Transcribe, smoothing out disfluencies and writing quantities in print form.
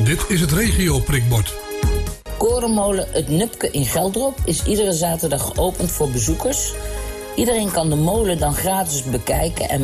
Dit is het regio-prikbord. Korenmolen Het Nupke in Geldrop is iedere zaterdag geopend voor bezoekers. Iedereen kan de molen dan gratis bekijken en